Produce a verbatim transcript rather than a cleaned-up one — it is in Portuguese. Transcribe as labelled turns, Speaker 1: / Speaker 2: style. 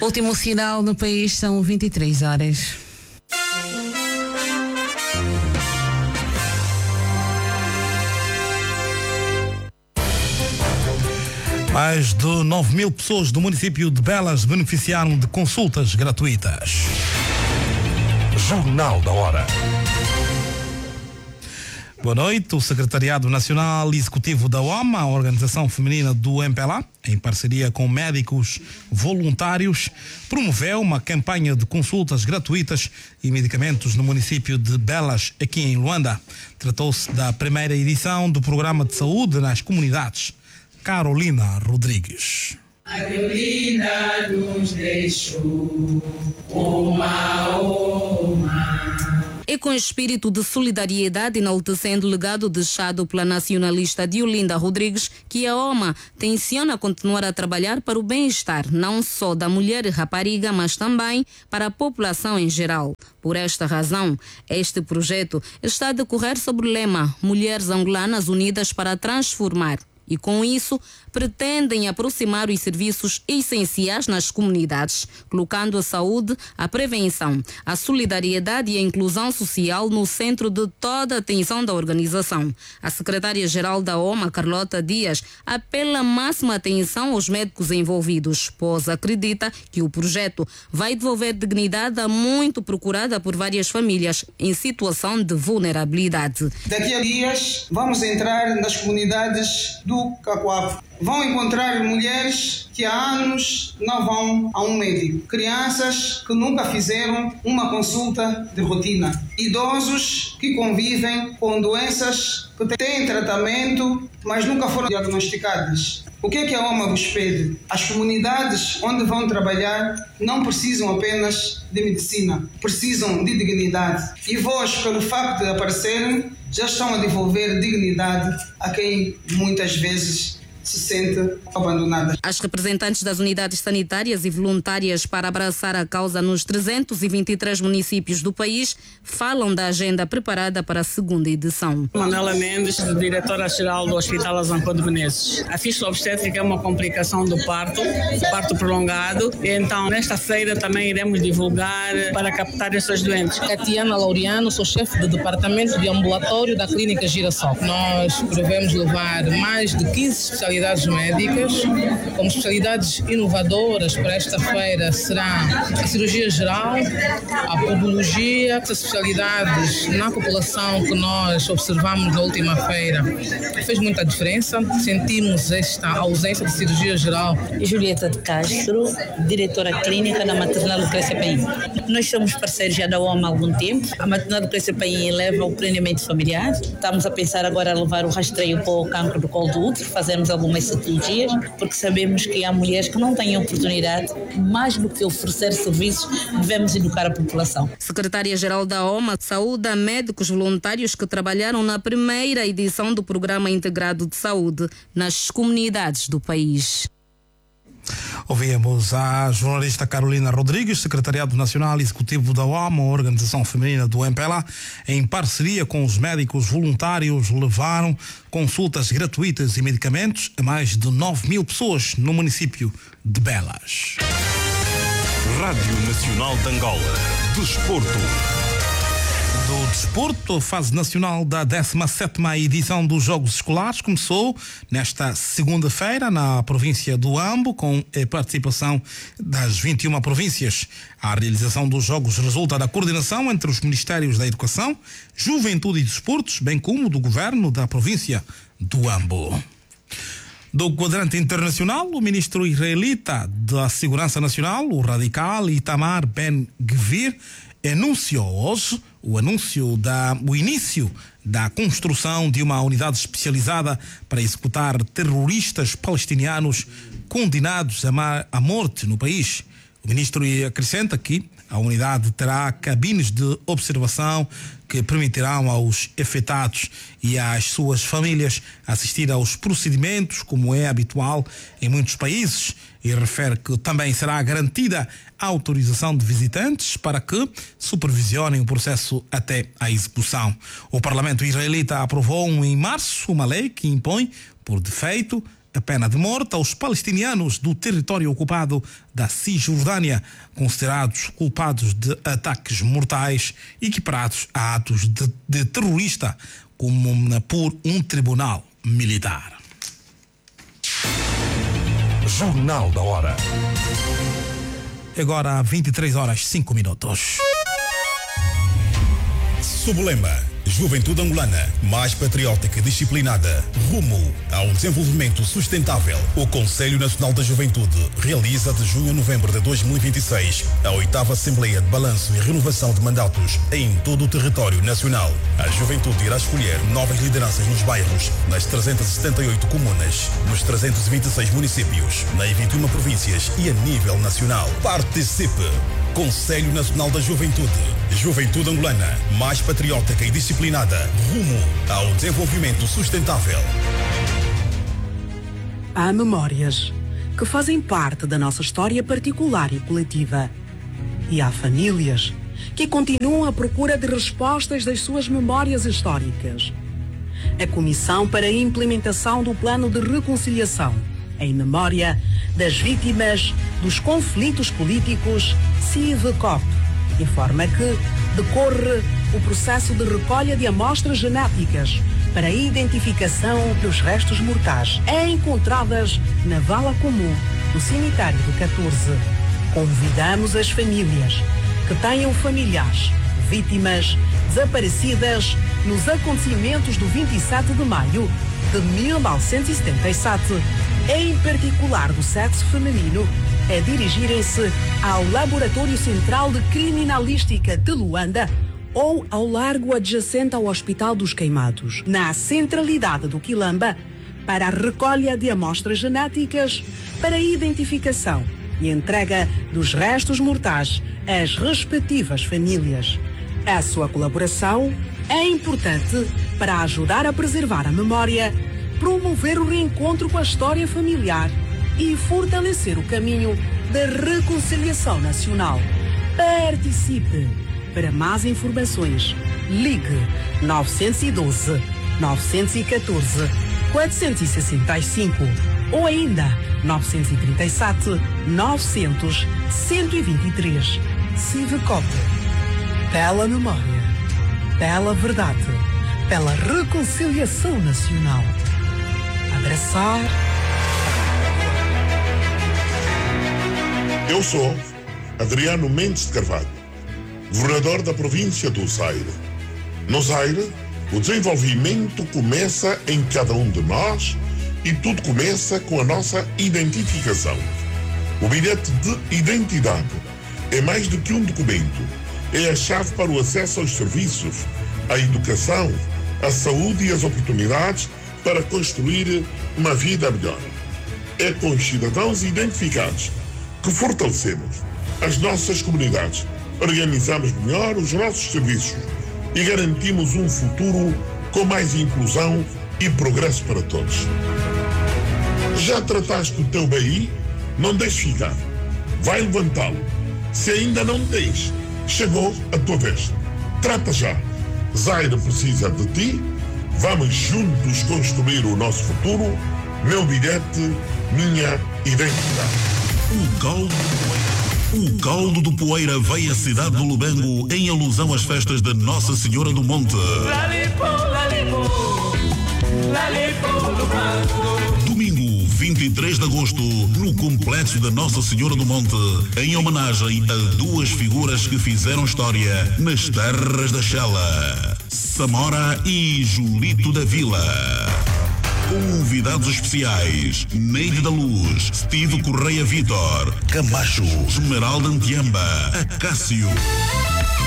Speaker 1: Último sinal no país, são vinte e três horas.
Speaker 2: Mais de nove mil pessoas do município de Belas beneficiaram de consultas gratuitas.
Speaker 3: Jornal da Hora.
Speaker 2: Boa noite. O Secretariado Nacional Executivo da O M A, a Organização Feminina do M P L A, em parceria com médicos voluntários, promoveu uma campanha de consultas gratuitas e medicamentos no município de Belas, aqui em Luanda. Tratou-se da primeira edição do Programa de Saúde nas Comunidades. Carolina Rodrigues.
Speaker 4: A Carolina nos deixou uma uma.
Speaker 5: E com espírito de solidariedade, enaltecendo o legado deixado pela nacionalista Diolinda Rodrigues, que a O M A tenciona continuar a trabalhar para o bem-estar não só da mulher e rapariga, mas também para a população em geral. Por esta razão, este projeto está a decorrer sob o lema Mulheres Angolanas Unidas para Transformar. E com isso, pretendem aproximar os serviços essenciais nas comunidades, colocando a saúde, a prevenção, a solidariedade e a inclusão social no centro de toda a atenção da organização. A secretária-geral da O M A, Carlota Dias, apela a máxima atenção aos médicos envolvidos, pois acredita que o projeto vai devolver dignidade a muito procurada por várias famílias em situação de vulnerabilidade.
Speaker 6: Daqui a dias, vamos entrar nas comunidades do do Cacoavo. Vão encontrar mulheres que há anos não vão a um médico, crianças que nunca fizeram uma consulta de rotina, idosos que convivem com doenças que têm tratamento, mas nunca foram diagnosticadas. O que é que a O M A vos pede? As comunidades onde vão trabalhar não precisam apenas de medicina, precisam de dignidade. E vós, pelo facto de aparecerem, já estão a devolver dignidade a quem muitas vezes se sente abandonada.
Speaker 5: As representantes das unidades sanitárias e voluntárias para abraçar a causa nos trezentos e vinte e três municípios do país falam da agenda preparada para a segunda edição.
Speaker 7: Manuela Mendes, diretora-geral do Hospital Azampo de Menezes. A fístula obstétrica é uma complicação do parto, parto prolongado, e então nesta feira também iremos divulgar para captar essas doentes.
Speaker 8: Tatiana Laureano, sou chefe do departamento de ambulatório da Clínica Girassol. Nós prevemos levar mais de quinze especialidades médicas, como especialidades inovadoras para esta feira será a cirurgia geral, a podologia, as especialidades na população que nós observamos na última feira. Fez muita diferença, sentimos esta ausência de cirurgia geral.
Speaker 9: Julieta de Castro, diretora clínica na Maternal Lucrécia Paim. Nós somos parceiros já da O M A há algum tempo. A Maternal Lucrécia Paim leva o planeamento familiar. Estamos a pensar agora a levar o rastreio para o cancro do colo do útero, fazemos algumas cirurgias, porque sabemos que há mulheres que não têm oportunidade, mais do que oferecer serviços, devemos educar a população.
Speaker 5: Secretária-geral da O M A saúda médicos voluntários que trabalharam na primeira edição do Programa Integrado de Saúde nas comunidades do país.
Speaker 2: Ouvimos a jornalista Carolina Rodrigues, Secretariado Nacional Executivo da O M A, a Organização Feminina do M P L A, em parceria com os médicos voluntários, levaram consultas gratuitas e medicamentos a mais de nove mil pessoas no município de Belas.
Speaker 3: Rádio Nacional de Angola. Desporto.
Speaker 2: Do desporto, a fase nacional da décima sétima edição dos Jogos Escolares começou nesta segunda-feira na província do Ambo, com a participação das vinte e uma províncias. A realização dos Jogos resulta da coordenação entre os Ministérios da Educação, Juventude e Desportos, bem como do Governo da província do Ambo. Do quadrante internacional, o ministro israelita da Segurança Nacional, o radical Itamar Ben-Gvir, anunciou hoje o anúncio da, o início da construção de uma unidade especializada para executar terroristas palestinianos condenados à morte no país. O ministro acrescenta que a unidade terá cabines de observação que permitirão aos afetados e às suas famílias assistir aos procedimentos, como é habitual em muitos países, e refere que também será garantida a autorização de visitantes para que supervisionem o processo até a execução. O Parlamento israelita aprovou em março uma lei que impõe, por defeito, a pena de morte aos palestinianos do território ocupado da Cisjordânia, considerados culpados de ataques mortais equiparados a atos de, de terrorista, como por um tribunal militar.
Speaker 3: Jornal da Hora.
Speaker 2: Agora vinte e três horas, cinco minutos.
Speaker 10: Sob o lema Juventude Angolana, mais patriótica e disciplinada, rumo a um desenvolvimento sustentável, o Conselho Nacional da Juventude realiza de junho a novembro de dois mil e vinte e seis a oitava Assembleia de Balanço e Renovação de Mandatos em todo o território nacional. A juventude irá escolher novas lideranças nos bairros, nas trezentas e setenta e oito comunas, nos trezentos e vinte e seis municípios, nas vinte e uma províncias e a nível nacional. Participe! Conselho Nacional da Juventude. Juventude Angolana, mais patriótica e disciplinada, rumo ao desenvolvimento sustentável.
Speaker 11: Há memórias que fazem parte da nossa história particular e coletiva. E há famílias que continuam à procura de respostas das suas memórias históricas. A Comissão para a Implementação do Plano de Reconciliação em memória das vítimas dos conflitos políticos, CIVCOP, informa que decorre o processo de recolha de amostras genéticas para a identificação dos restos mortais encontradas na vala comum do cemitério do catorze. Convidamos as famílias que tenham familiares, vítimas desaparecidas nos acontecimentos do vinte e sete de maio de mil novecentos e setenta e sete, em particular do sexo feminino, a dirigirem-se ao Laboratório Central de Criminalística de Luanda ou ao largo adjacente ao Hospital dos Queimados, na centralidade do Quilamba, para a recolha de amostras genéticas para a identificação e entrega dos restos mortais às respectivas famílias. A sua colaboração é importante para ajudar a preservar a memória, promover o reencontro com a história familiar e fortalecer o caminho da reconciliação nacional. Participe! Para mais informações, ligue nove um dois, nove um quatro, quatro seis cinco ou ainda nove três sete, nove zero zero, um dois três. CIVCOP. Pela memória, pela verdade, pela reconciliação nacional. Abraçar.
Speaker 12: Eu sou Adriano Mendes de Carvalho, governador da província do Zaire. No Zaire, o desenvolvimento começa em cada um de nós e tudo começa com a nossa identificação. O bilhete de identidade é mais do que um documento. É a chave para o acesso aos serviços, à educação, à saúde e às oportunidades para construir uma vida melhor. É com os cidadãos identificados que fortalecemos as nossas comunidades, organizamos melhor os nossos serviços e garantimos um futuro com mais inclusão e progresso para todos. Já trataste do teu B I? Não deixes ficar. Vai levantá-lo. Se ainda não tens, chegou a tua vez. Trata já. Zaire precisa de ti. Vamos juntos construir o nosso futuro. Meu bilhete, minha identidade.
Speaker 13: O caldo do Poeira. O caldo do Poeira veio à cidade do Lubango em alusão às festas da Nossa Senhora do Monte. Domingo, vinte e três de agosto, no Complexo da Nossa Senhora do Monte, em homenagem a duas figuras que fizeram história nas terras da Xela, Samora e Julito da Vila. Convidados especiais: Neide da Luz, Steve Correia Vitor, Camacho, Esmeralda Antiamba, Acácio.